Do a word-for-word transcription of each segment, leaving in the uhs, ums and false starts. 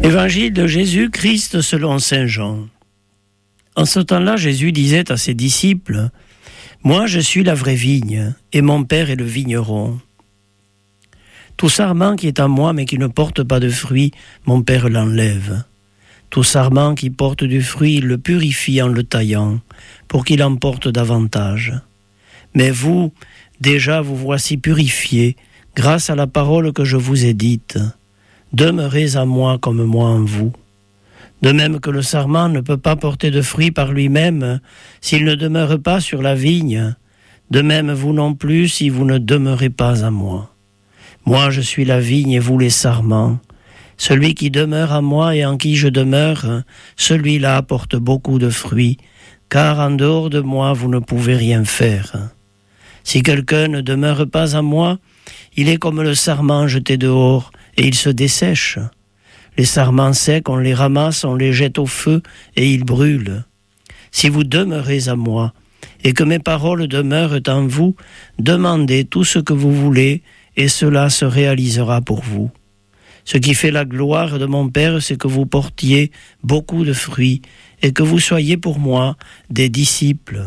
Évangile de Jésus-Christ selon saint Jean. En ce temps-là, Jésus disait à ses disciples : « Moi, je suis la vraie vigne, et mon Père est le vigneron. Tout sarment qui est en moi, mais qui ne porte pas de fruit, mon Père l'enlève. Tout sarment qui porte du fruit, il le purifie en le taillant, pour qu'il en porte davantage. Mais vous, déjà vous voici purifiés, grâce à la parole que je vous ai dite. Demeurez en moi comme moi en vous. De même que le sarment ne peut pas porter de fruits par lui-même s'il ne demeure pas sur la vigne, de même vous non plus si vous ne demeurez pas en moi. Moi je suis la vigne et vous les sarments. Celui qui demeure en moi et en qui je demeure, celui-là apporte beaucoup de fruits, car en dehors de moi vous ne pouvez rien faire. Si quelqu'un ne demeure pas en moi, il est comme le sarment jeté dehors, et il se dessèche. Les sarments secs, on les ramasse, on les jette au feu, et ils brûlent. Si vous demeurez en moi, et que mes paroles demeurent en vous, demandez tout ce que vous voulez, et cela se réalisera pour vous. Ce qui fait la gloire de mon Père, c'est que vous portiez beaucoup de fruits, et que vous soyez pour moi des disciples.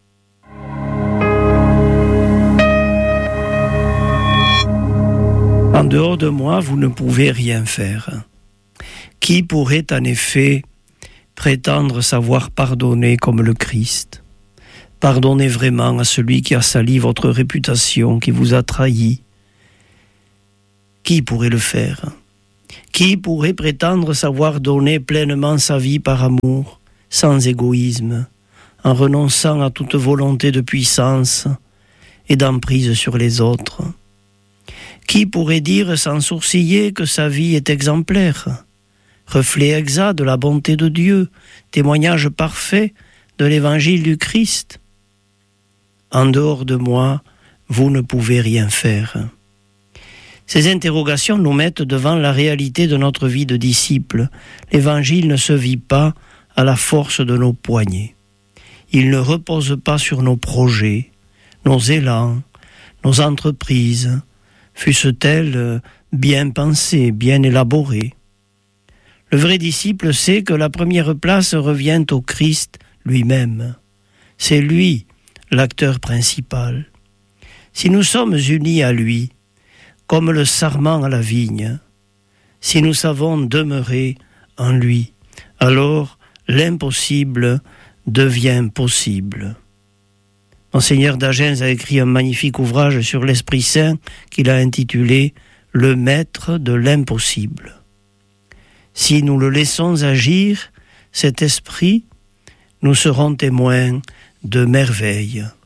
En dehors de moi, vous ne pouvez rien faire. Qui pourrait en effet prétendre savoir pardonner comme le Christ ? Pardonnez vraiment à celui qui a sali votre réputation, qui vous a trahi. Qui pourrait le faire ? Qui pourrait prétendre savoir donner pleinement sa vie par amour, sans égoïsme, en renonçant à toute volonté de puissance et d'emprise sur les autres ? Qui pourrait dire sans sourciller que sa vie est exemplaire, reflet exact de la bonté de Dieu, témoignage parfait de l'évangile du Christ ? En dehors de moi, vous ne pouvez rien faire. Ces interrogations nous mettent devant la réalité de notre vie de disciple. L'évangile ne se vit pas à la force de nos poignets. Il ne repose pas sur nos projets, nos élans, nos entreprises, fussent-elles bien pensées, bien élaborées. Le vrai disciple sait que la première place revient au Christ lui-même. C'est lui l'acteur principal. Si nous sommes unis à lui, comme le sarment à la vigne, si nous savons demeurer en lui, alors l'impossible devient possible. Monseigneur d'Agens a écrit un magnifique ouvrage sur l'Esprit Saint qu'il a intitulé « Le maître de l'impossible ». Si nous le laissons agir, cet esprit, nous serons témoins de merveilles.